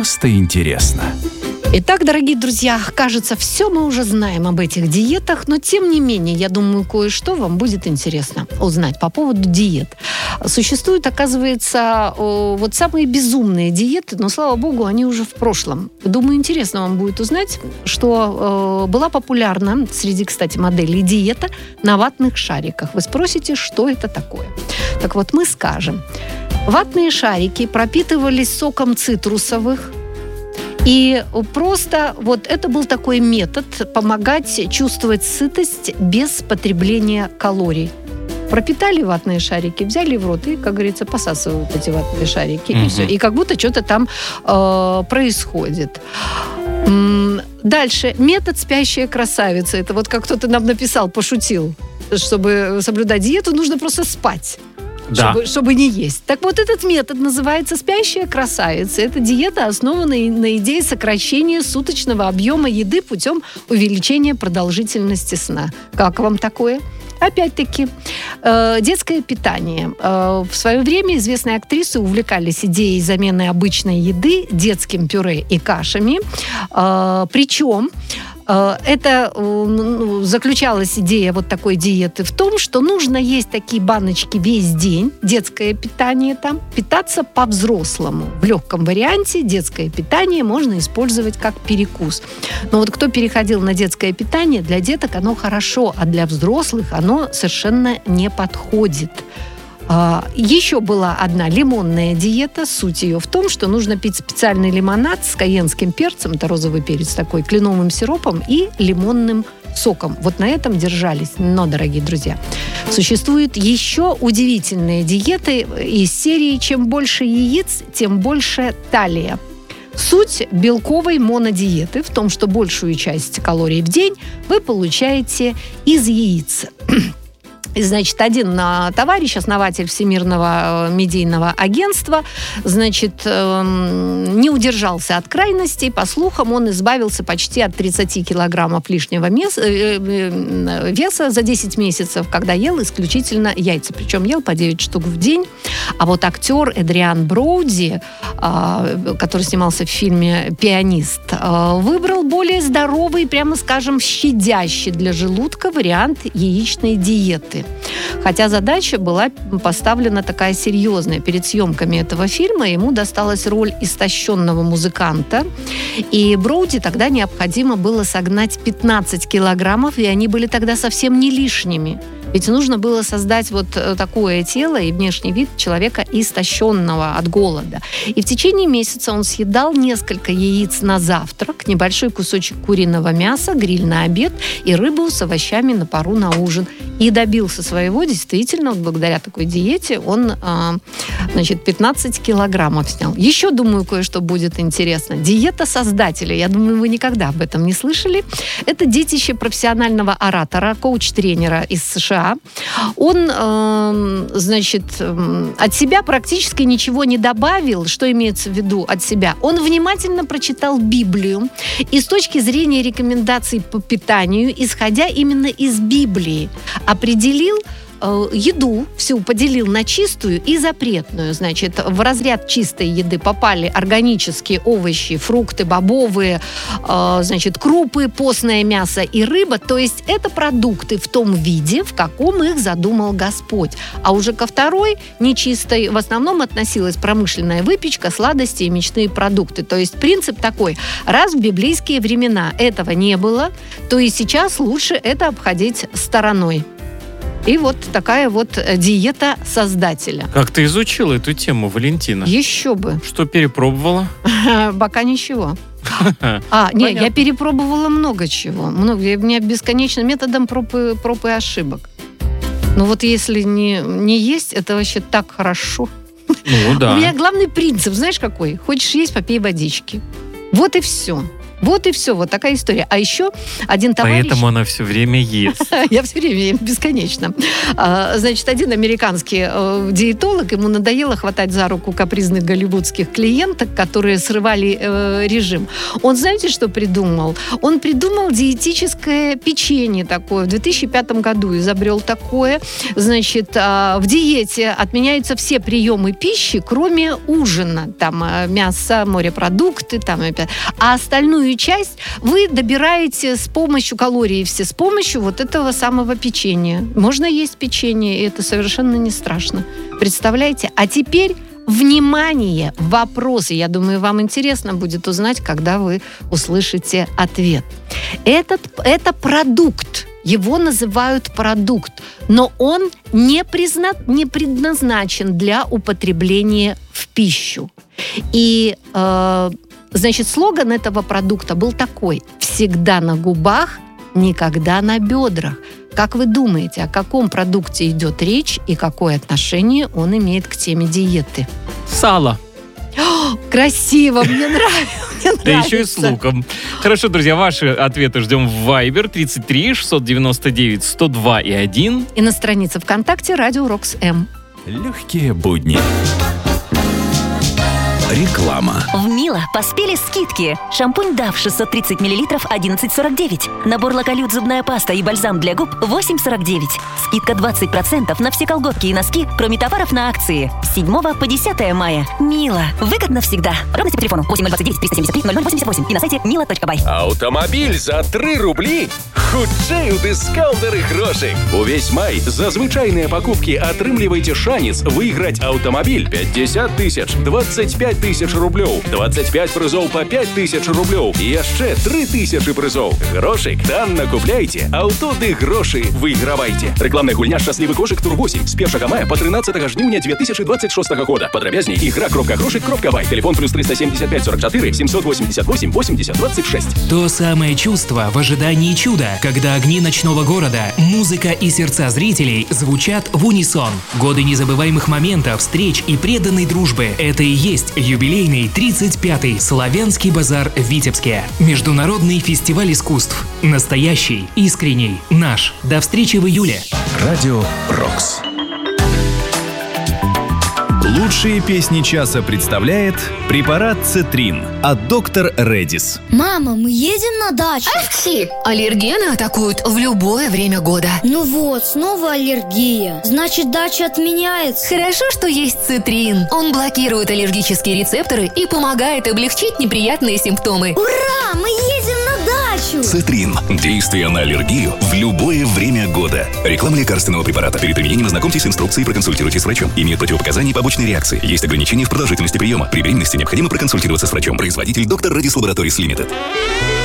Просто интересно. Итак, дорогие друзья, кажется, все мы уже знаем об этих диетах, но тем не менее, я думаю, кое-что вам будет интересно узнать по поводу диет. Существуют, оказывается, вот самые безумные диеты, но, слава богу, они уже в прошлом. Думаю, интересно вам будет узнать, что была популярна среди, кстати, моделей диета на ватных шариках. Вы спросите, что это такое? Так вот, мы скажем. Ватные шарики пропитывались соком цитрусовых, и просто вот это был такой метод помогать чувствовать сытость без потребления калорий. Пропитали ватные шарики, взяли в рот и, как говорится, посасывают эти ватные шарики. И все. И как будто что-то там происходит. Дальше. Метод «спящая красавица». Это вот как кто-то нам написал, пошутил. Чтобы соблюдать диету, нужно просто спать. Да. Чтобы не есть. Так вот, этот метод называется «спящая красавица». Это диета, основанная на идее сокращения суточного объема еды путем увеличения продолжительности сна. Как вам такое? Опять-таки, детское питание. В свое время известные актрисы увлекались идеей замены обычной еды детским пюре и кашами. Причем это заключалась идея вот такой диеты в том, что нужно есть такие баночки весь день, детское питание там, питаться по-взрослому. В легком варианте детское питание можно использовать как перекус. Но вот кто переходил на детское питание, для деток оно хорошо, а для взрослых оно совершенно не подходит. Еще была одна лимонная диета. Суть ее в том, что нужно пить специальный лимонад с кайенским перцем, это розовый перец такой, кленовым сиропом и лимонным соком. Вот на этом держались. Но, дорогие друзья, существуют еще удивительные диеты из серии «Чем больше яиц, тем больше талия». Суть белковой монодиеты в том, что большую часть калорий в день вы получаете из яиц. И, значит, один товарищ, основатель Всемирного медийного агентства, значит, не удержался от крайностей. По слухам, он избавился почти от 30 килограммов лишнего веса за 10 месяцев, когда ел исключительно яйца. Причем ел по 9 штук в день. А вот актер Эдриан Броуди, который снимался в фильме «Пианист», выбрал более здоровый, прямо скажем, щадящий для желудка вариант яичной диеты. Хотя задача была поставлена такая серьезная. Перед съемками этого фильма ему досталась роль истощенного музыканта. И Броуди тогда необходимо было согнать 15 килограммов, и они были тогда совсем не лишними. Ведь нужно было создать вот такое тело и внешний вид человека истощенного от голода. И в течение месяца он съедал несколько яиц на завтрак, небольшой кусочек куриного мяса, гриль на обед и рыбу с овощами на пару на ужин. И добился своего, действительно, вот благодаря такой диете он, 15 килограммов снял. Еще, думаю, кое-что будет интересно. Диета создателя. Я думаю, вы никогда об этом не слышали. Это детище профессионального оратора, коуч-тренера из США. Он, от себя практически ничего не добавил. Что имеется в виду от себя? Он внимательно прочитал Библию и с точки зрения рекомендаций по питанию, исходя именно из Библии, определил еду всю, поделил на чистую и запретную. Значит, в разряд чистой еды попали органические овощи, фрукты, бобовые, крупы, постное мясо и рыба. То есть это продукты в том виде, в каком их задумал Господь. А уже ко второй, нечистой, в основном относилась промышленная выпечка, сладости и мучные продукты. То есть принцип такой: раз в библейские времена этого не было, то и сейчас лучше это обходить стороной. И вот такая вот диета создателя. Как ты изучила эту тему, Валентина? Еще бы. Что перепробовала? Пока ничего. Я перепробовала много чего. У меня бесконечно методом проб и ошибок. Но вот если не есть, это вообще так хорошо. Ну да. У меня главный принцип, знаешь какой? Хочешь есть, попей водички. Вот и все. Вот и все, вот такая история. А еще один товарищ... Поэтому она все время ест. Я все время ем бесконечно. Значит, один американский диетолог, ему надоело хватать за руку капризных голливудских клиенток, которые срывали режим. Он, знаете, что придумал? Он придумал диетическое печенье такое. В 2005 году изобрел такое. Значит, в диете отменяются все приемы пищи, кроме ужина. Там мясо, морепродукты, там, а остальную часть вы добираете с помощью калорий все, с помощью вот этого самого печенья. Можно есть печенье, и это совершенно не страшно. Представляете? А теперь внимание, вопросы. Я думаю, вам интересно будет узнать, когда вы услышите ответ. Это продукт. Его называют продукт, но он не предназначен для употребления в пищу. И, значит, слоган этого продукта был такой: «Всегда на губах, никогда на бедрах». Как вы думаете, о каком продукте идет речь и какое отношение он имеет к теме диеты? Сало. Красиво, мне нравится. Да еще и с луком. Хорошо, друзья, ваши ответы ждем в Viber 33 699 102 и 1. И на странице ВКонтакте «Радио Рокс М». Легкие будни. Реклама. В Мило поспели скидки. Шампунь Дав 630 мл 11,49. Набор Локолют зубная паста и бальзам для губ 8,49. Скидка 20% на все колготки и носки, кроме товаров на акции. С 7 по 10 мая. Мило. Выгодно всегда. Подробности по телефону 8029 373 0088 и на сайте milo.by. Автомобіль за 3 рублі? Хутчэй у дыскаунтары грошей. Увесь май за звычайныя покупки атрымлівайце шанец выиграть автомобиль 50 тысяч, 25 тысяч рублёў, 25 прызоў по 5 тысяч рублёў и яшчэ 3 тысячи прызоў. Грошик танна купляйте, аўто ды грошы выйгравайце. Рекламная гульня «Шчаслівы кошык Тур 8» с 1 мая по 13 жніўня 2026 года. Подробней игра.грошик.бай. Телефон плюс 375 44 788 80 26. То самое чувство в ожидании чуда, когда огни ночного города, музыка и сердца зрителей звучат в унисон. Годы незабываемых моментов, встреч и преданной дружбы – это и есть юбилейный 35-й Славянский базар в Витебске. Международный фестиваль искусств. Настоящий, искренний, наш. До встречи в июле. Радио Рокс. Лучшие песни часа представляет препарат Цетрин от доктор Редис. Мама, мы едем на дачу. Ахти! Аллергены атакуют в любое время года. Ну вот, снова аллергия. Значит, дача отменяется. Хорошо, что есть Цетрин. Он блокирует аллергические рецепторы и помогает облегчить неприятные симптомы. Ура! Мы едем на дачу! Цетрин. Действие на аллергию в любое время года. Реклама лекарственного препарата. Перед применением ознакомьтесь с инструкцией и проконсультируйтесь с врачом. Имеет противопоказания и побочные реакции. Есть ограничения в продолжительности приема. При беременности необходимо проконсультироваться с врачом. Производитель доктор Редис Лабораторис Лимитед.